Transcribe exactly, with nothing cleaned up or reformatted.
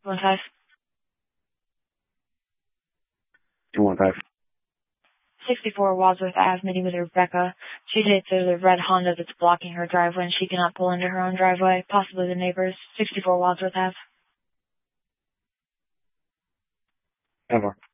One five. two one five. sixty-four Wadsworth Ave, meeting with Rebecca. She states there's a red Honda that's blocking her driveway and she cannot pull into her own driveway, possibly the neighbors. sixty-four Wadsworth Ave. Ever.